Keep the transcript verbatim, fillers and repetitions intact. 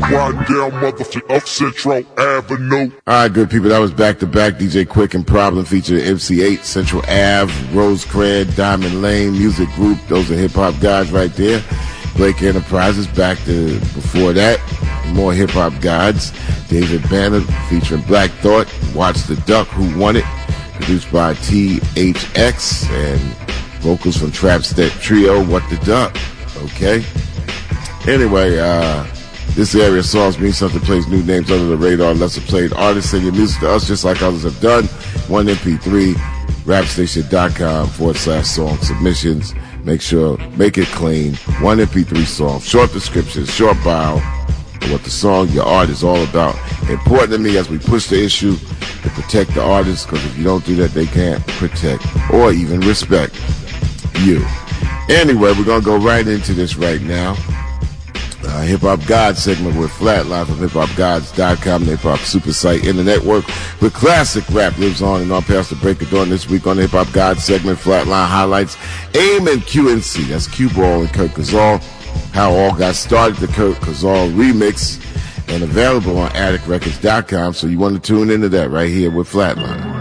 riding down motherfucking up Central Avenue. All right, good people. That was back to back. D J Quick and Problem featuring M C eight, Central Ave, Rosecrans, Diamond Lane, Music Group. Those are hip hop guys right there. Blake Enterprises back to before that. More hip hop gods. David Banner featuring Black Thought. Watch the Duck, Who Won It. Produced by T H X and vocals from Trap Step Trio. What the Duck. Okay. Anyway, uh, this area songs mean something, plays new names under the radar, lesser played artists. Send your music to us just like others have done. one M P three, rapstation.com forward slash song submissions. Make sure, make it clean. one M P three song, short description, short bio, what the song, your art is all about. Important to me as we push the issue to protect the artists, because if you don't do that, they can't protect or even respect you. Anyway, we're going to go right into this right now. Uh, Hip Hop God segment with Flatline from hip hop gods dot com, the hip hop super site in the network where classic rap lives on and on past the break of dawn. This week on the Hip Hop God segment, Flatline highlights AIM and Q N C. That's Q Ball and Kurt Kazal. How all got started, the Kurt Kazal remix, and available on addict records dot com. So you want to tune into that right here with Flatline.